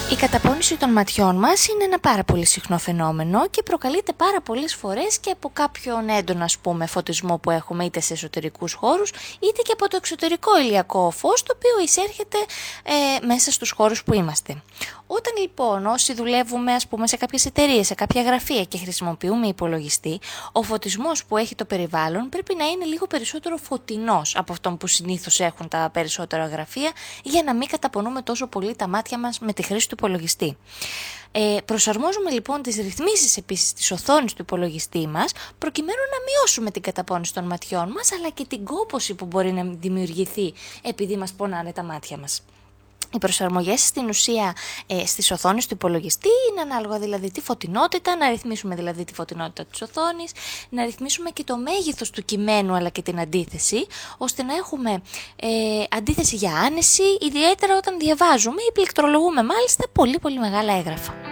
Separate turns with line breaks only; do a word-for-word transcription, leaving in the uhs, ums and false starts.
Η καταπώνηση των ματιών μας είναι ένα πάρα πολύ συχνό φαινόμενο και προκαλείται πάρα πολλές φορές και από κάποιον έντονο, ας πούμε, φωτισμό που έχουμε είτε σε εσωτερικούς χώρους είτε και από το εξωτερικό ηλιακό φως το οποίο εισέρχεται ε, μέσα στους χώρους που είμαστε. Όταν λοιπόν όσοι δουλεύουμε, ας πούμε, σε κάποιες εταιρείες, σε κάποια γραφεία και χρησιμοποιούμε υπολογιστή, ο φωτισμός που έχει το περιβάλλον πρέπει να είναι λίγο περισσότερο φωτεινός από αυτόν που συνήθως έχουν τα περισσότερα γραφεία για να μην καταπονούμε τόσο πολύ τα μάτια μας με τη χρήση του υπολογιστή. Ε, προσαρμόζουμε λοιπόν τις ρυθμίσεις επίσης της οθόνης του υπολογιστή μας προκειμένου να μειώσουμε την καταπώνηση των ματιών μας αλλά και την κόπωση που μπορεί να δημιουργηθεί επειδή μας πονάνε τα μάτια μας. Οι προσαρμογές στην ουσία ε, στις οθόνες του υπολογιστή είναι ανάλογα δηλαδή τη φωτεινότητα, να ρυθμίσουμε δηλαδή τη φωτεινότητα της οθόνης, να ρυθμίσουμε και το μέγεθος του κειμένου αλλά και την αντίθεση, ώστε να έχουμε ε, αντίθεση για άνεση, ιδιαίτερα όταν διαβάζουμε ή πληκτρολογούμε μάλιστα πολύ πολύ μεγάλα έγγραφα.